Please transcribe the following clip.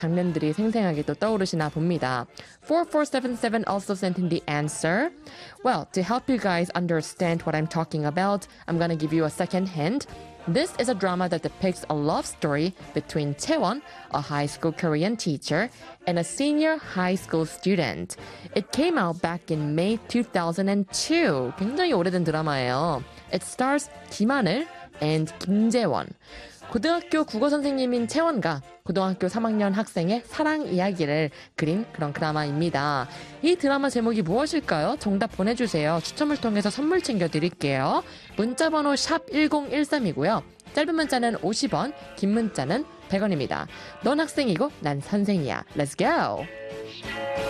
장면들이 생생하게 또 떠오르시나 봅니다. 4477 also sent in the answer. Well, to help you guys understand what I'm talking about, I'm gonna give you a second hint. This is a drama that depicts a love story between Taewon, a high school Korean teacher, and a senior high school student. It came out back in May 2002. 굉장히 오래된 드라마예요. It stars 김하늘 and 김재원. 고등학교 국어 선생님인 채원과 고등학교 3학년 학생의 사랑 이야기를 그린 그런 드라마입니다. 이 드라마 제목이 무엇일까요? 정답 보내주세요. 추첨을 통해서 선물 챙겨드릴게요. 문자번호 샵 1013이고요. 짧은 문자는 50원, 긴 문자는 100원입니다. 넌 학생이고 난 선생이야. Let's go!